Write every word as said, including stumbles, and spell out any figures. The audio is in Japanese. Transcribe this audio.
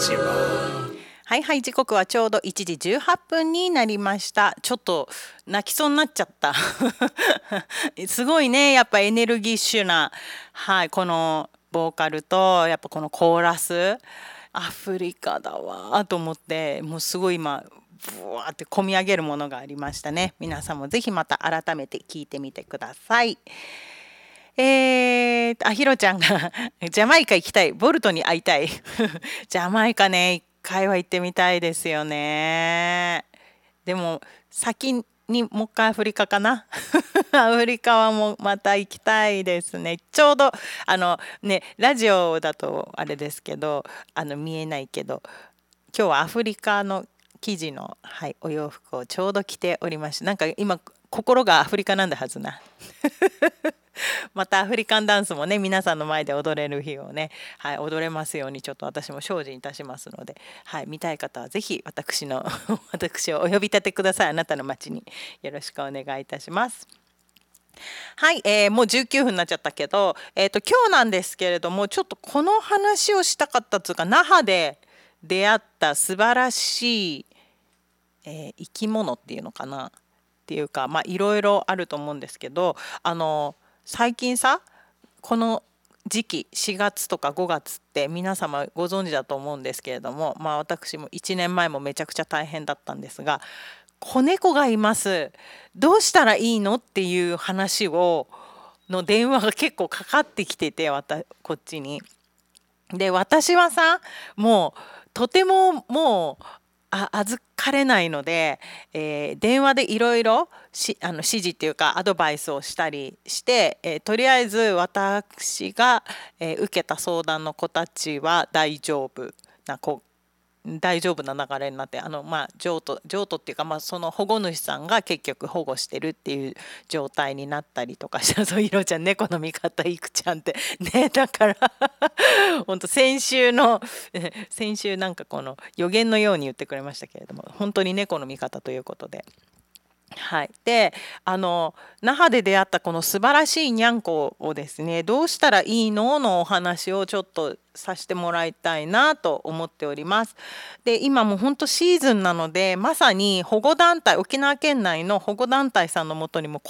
ちは。 はいはい、時刻はちょうどいちじじゅうはっぷんになりました。ちょっと泣きそうになっちゃったすごいね、やっぱエネルギッシュな、はい、このボーカルとやっぱこのコーラス、アフリカだわと思って、もうすごい今ブワーって込み上げるものがありましたね。皆さんもぜひまた改めて聞いてみてください。えー、あひろちゃんがジャマイカ行きたい、ボルトに会いたいジャマイカね、一回は行ってみたいですよね。でも先にもう一回アフリカかなアフリカはもうまた行きたいですね。ちょうどあのね、ラジオだとあれですけど、あの見えないけど、今日はアフリカの生地の、はい、お洋服をちょうど着ておりました。なんか今心がアフリカなんだはずなまたアフリカンダンスもね、皆さんの前で踊れる日をね、はい、踊れますようにちょっと私も精進いたしますので、はい、見たい方はぜひ私の私をお呼び立てください。あなたの街によろしくお願いいたします。はい、えー、もうじゅうきゅうふんになっちゃったけど、えーと、今日なんですけれども、ちょっとこの話をしたかったというか、那覇で出会った素晴らしい、えー生き物っていうのかなっていうか、まあいろいろあると思うんですけど、あの最近さ、この時期しがつとかごがつって皆様ご存知だと思うんですけれども、まあ私もいちねんまえもめちゃくちゃ大変だったんですが、子猫がいます、どうしたらいいのっていう話をの電話が結構かかってきてて、わたこっちに。で私はさ、もうとてももうあ預かれないので、えー電話でいろいろしあの指示っていうかアドバイスをしたりして、えーとりあえず私が、えー受けた相談の子たちは大丈夫な子大丈夫な流れになって、あのまあ譲渡譲渡っていうか、まあ、その保護主さんが結局保護してるっていう状態になったりとかした。そう、ひろちゃん猫の味方いくちゃんってね、だから本当先週のえ先週なんかこの予言のように言ってくれましたけれども、本当に猫の味方ということで。はい、であの那覇で出会ったこの素晴らしいにゃんこをですね、どうしたらいいののお話をちょっとさせてもらいたいなと思っております。で今もう本当シーズンなので、まさに保護団体、沖縄県内の保護団体さんのもとにも